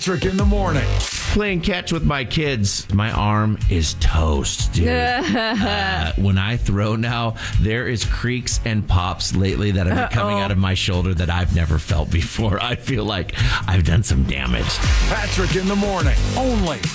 Patrick in the morning. Playing catch with my kids. My arm is toast, dude. When I throw now, there is creaks and pops lately that have been coming out of my shoulder that I've never felt before. I feel like I've done some damage. Patrick in the morning, only